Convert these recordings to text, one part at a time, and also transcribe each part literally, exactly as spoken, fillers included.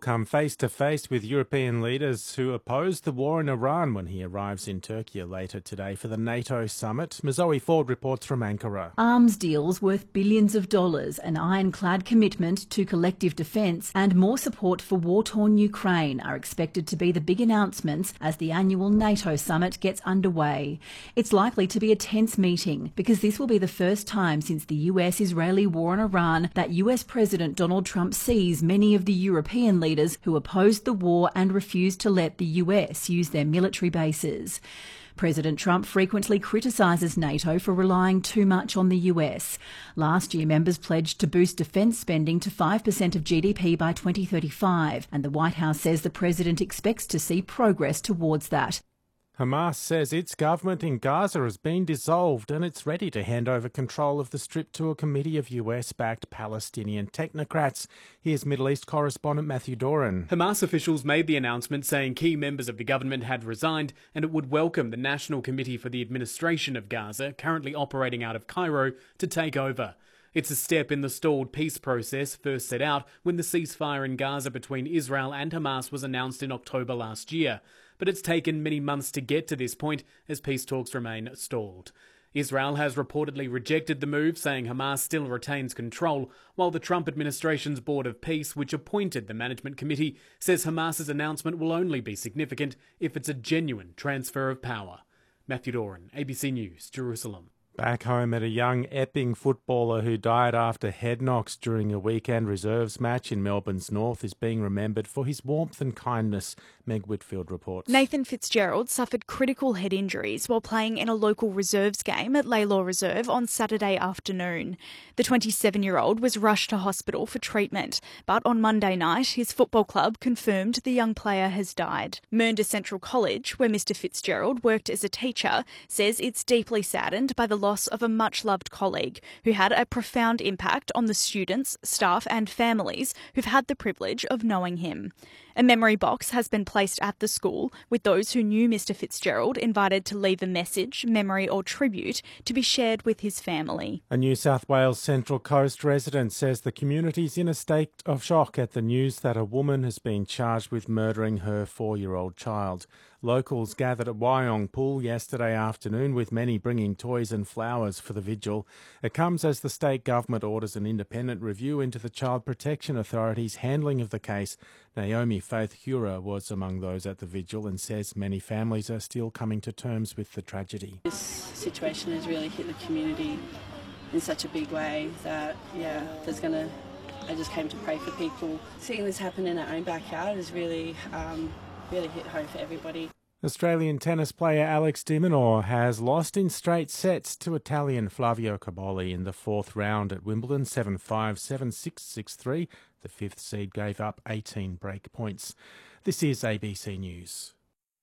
come face to face with European leaders who oppose the war in Iran when he arrives in Turkey later today for the NATO summit. Mazoe Ford reports from Ankara. Arms deals worth billions of dollars, an ironclad commitment to collective defence and more support for war-torn Ukraine are expected to be the big announcements as the annual NATO summit gets underway. It's likely to be a tense meeting because this will be the first time since the U S-Israeli war on Iran that U S President Donald Trump sees many of the European leaders who opposed the war and refused to let the U S use their military bases. President Trump frequently criticises NATO for relying too much on the U S. Last year, members pledged to boost defence spending to five percent of G D P by twenty thirty-five, and the White House says the president expects to see progress towards that. Hamas says its government in Gaza has been dissolved and it's ready to hand over control of the Strip to a committee of U S-backed Palestinian technocrats. Here's Middle East correspondent Matthew Doran. Hamas officials made the announcement saying key members of the government had resigned and it would welcome the National Committee for the Administration of Gaza, currently operating out of Cairo, to take over. It's a step in the stalled peace process first set out when the ceasefire in Gaza between Israel and Hamas was announced in October last year. But it's taken many months to get to this point as peace talks remain stalled. Israel has reportedly rejected the move, saying Hamas still retains control, while the Trump administration's Board of Peace, which appointed the management committee, says Hamas's announcement will only be significant if it's a genuine transfer of power. Matthew Doran, A B C News, Jerusalem. Back home at a young Epping footballer who died after head knocks during a weekend reserves match in Melbourne's north is being remembered for his warmth and kindness, Meg Whitfield reports. Nathan Fitzgerald suffered critical head injuries while playing in a local reserves game at Laylaw Reserve on Saturday afternoon. The twenty-seven-year-old was rushed to hospital for treatment, but on Monday night his football club confirmed the young player has died. Mernda Central College, where Mister Fitzgerald worked as a teacher, says it's deeply saddened by the loss of a much-loved colleague who had a profound impact on the students, staff and families who've had the privilege of knowing him. A memory box has been placed at the school with those who knew Mister Fitzgerald invited to leave a message, memory or tribute to be shared with his family. A New South Wales Central Coast resident says the community's in a state of shock at the news that a woman has been charged with murdering her four-year-old child. Locals gathered at Wyong Pool yesterday afternoon, with many bringing toys and flowers for the vigil. It comes as the state government orders an independent review into the Child Protection Authority's handling of the case. Naomi Faith Hura was among those at the vigil and says many families are still coming to terms with the tragedy. This situation has really hit the community in such a big way that, yeah, there's going to... I just came to pray for people. Seeing this happen in our own backyard is really... Um, really hit home for everybody. Australian tennis player Alex de Minaur has lost in straight sets to Italian Flavio Cobolli in the fourth round at Wimbledon, seven five, seven six, six three. The fifth seed gave up eighteen break points. This is A B C News.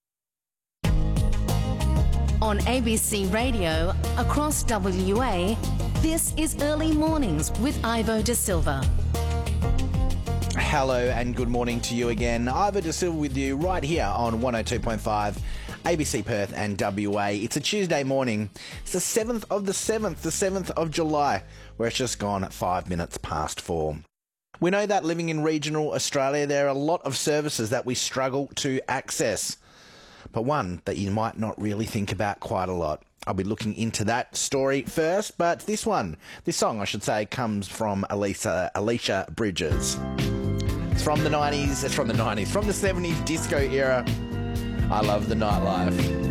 On A B C Radio, across W A, this is Early Mornings with Ivo De Silva. Hello and good morning to you again. Ivo De Silva with you right here on one oh two point five A B C Perth and W A. It's a Tuesday morning. It's the seventh of the seventh, the seventh of July, where it's just gone five minutes past four. We know that living in regional Australia, there are a lot of services that we struggle to access, but one that you might not really think about quite a lot. I'll be looking into that story first, but this one, this song, I should say, comes from Alicia, Alicia Bridges. It's from the nineties, it's from the nineties, from the seventies disco era. I love the nightlife.